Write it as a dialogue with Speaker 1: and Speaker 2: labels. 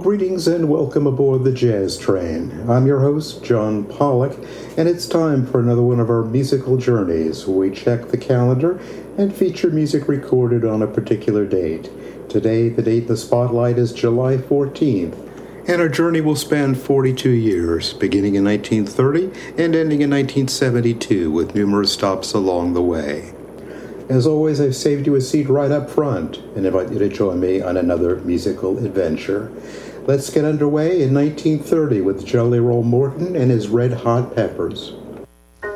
Speaker 1: Greetings and welcome aboard the Jazz Train. I'm your host, John Pollock, and it's time for another one of our musical journeys where we check the calendar and feature music recorded on a particular date. Today, the date in the spotlight is July 14th, and our journey will span 42 years, beginning in 1930 and ending in 1972, with numerous stops along the way. As always, I've saved you a seat right up front and invite you to join me on another musical adventure. Let's get underway in 1930 with Jelly Roll Morton and his Red Hot Peppers.